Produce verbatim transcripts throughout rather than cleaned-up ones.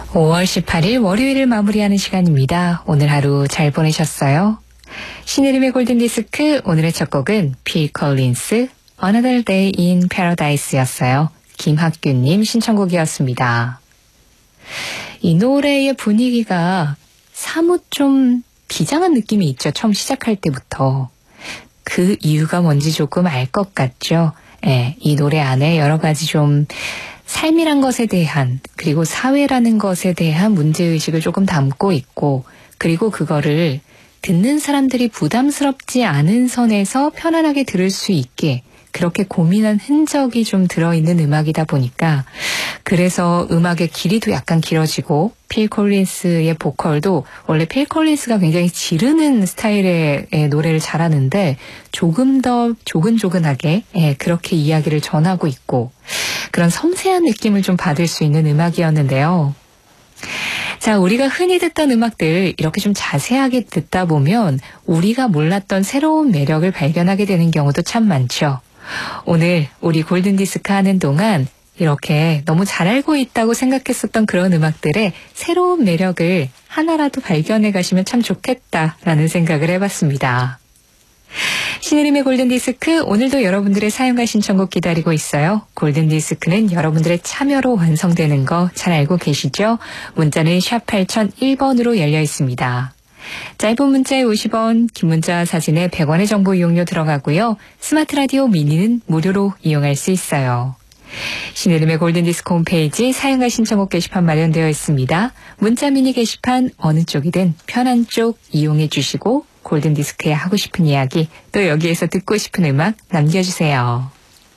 오월 십팔일 월요일을 마무리하는 시간입니다. 오늘 하루 잘 보내셨어요? 신혜림의 골든디스크 오늘의 첫 곡은 필 컬린스 Another Day in Paradise였어요. 김학규님 신청곡이었습니다. 이 노래의 분위기가 사뭇 좀 비장한 느낌이 있죠. 처음 시작할 때부터. 그 이유가 뭔지 조금 알 것 같죠. 네, 이 노래 안에 여러 가지 좀 삶이란 것에 대한 그리고 사회라는 것에 대한 문제의식을 조금 담고 있고 그리고 그거를 듣는 사람들이 부담스럽지 않은 선에서 편안하게 들을 수 있게 그렇게 고민한 흔적이 좀 들어있는 음악이다 보니까 그래서 음악의 길이도 약간 길어지고 필 콜린스의 보컬도 원래 필 콜린스가 굉장히 지르는 스타일의 노래를 잘하는데 조금 더 조근조근하게 그렇게 이야기를 전하고 있고 그런 섬세한 느낌을 좀 받을 수 있는 음악이었는데요. 자, 우리가 흔히 듣던 음악들 이렇게 좀 자세하게 듣다 보면 우리가 몰랐던 새로운 매력을 발견하게 되는 경우도 참 많죠. 오늘 우리 골든디스크 하는 동안 이렇게 너무 잘 알고 있다고 생각했었던 그런 음악들의 새로운 매력을 하나라도 발견해 가시면 참 좋겠다라는 생각을 해봤습니다. 신혜림의 골든디스크 오늘도 여러분들의 사연과 신청곡 기다리고 있어요. 골든디스크는 여러분들의 참여로 완성되는 거 잘 알고 계시죠? 문자는 샵 팔공공일 번으로 열려 있습니다. 짧은 문자에 오십 원, 긴 문자 사진에 백 원의 정보 이용료 들어가고요. 스마트 라디오 미니는 무료로 이용할 수 있어요. 신혜림의 골든디스크 홈페이지 사연과 신청곡 게시판 마련되어 있습니다. 문자 미니 게시판 어느 쪽이든 편한 쪽 이용해 주시고 골든디스크에 하고 싶은 이야기 또 여기에서 듣고 싶은 음악 남겨주세요.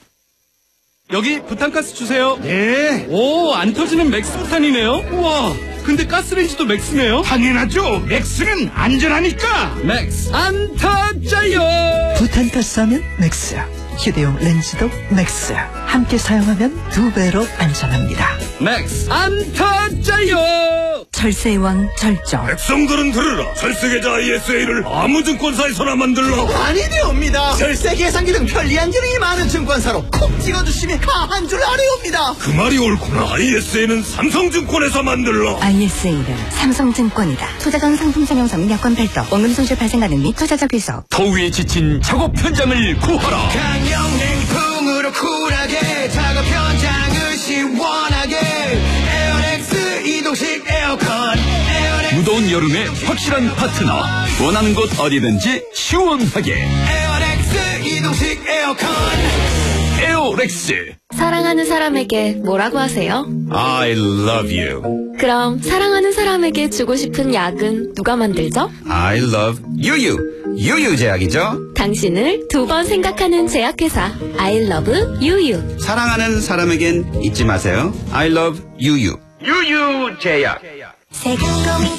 여기 부탄가스 주세요. 네. 오, 안 터지는 맥스 부탄이네요. 우와, 근데 가스레인지도 맥스네요. 당연하죠. 맥스는 안전하니까. 맥스 안 터져요. 부탄가스 하면 맥스야. 휴대용 렌즈도 맥스야. 함께 사용하면 두 배로 안전합니다. 맥스 안 터져요. 절세의 왕 절정. 백성들은 들으라. 절세계좌 아이에스에이를 아무 증권사에서나 만들라. 아니 되옵니다. 절세 계산기 등 편리한 기능이 많은 증권사로 콕 찍어주시면 한 줄 아래옵니다. 그 말이 옳구나. 아이에스에이는 삼성증권에서 만들라. 아이에스에이는 삼성증권이다. 투자 전 상품 상용서 및 여건 별도, 원금 손실 발생 가능 및 투자자 귀속. 더위에 지친 작업 현장을 구하라. 강력냉풍으로 쿨하게 작업 현장을 시원하게 에어렉스 이동식 에어컨. 에어렉스 무더운 여름에 확실한 파트너. 원하는 곳 어디든지 시원하게. 에어렉스 이동식 에어컨. 에어렉스. 사랑하는 사람에게 뭐라고 하세요? I love you. 그럼 사랑하는 사람에게 주고 싶은 약은 누가 만들죠? I love 유유. 유유 제약이죠. 당신을 두 번 생각하는 제약회사 I love 유유. 사랑하는 사람에겐 잊지 마세요. I love 유유. 유유 제약. 세금 고민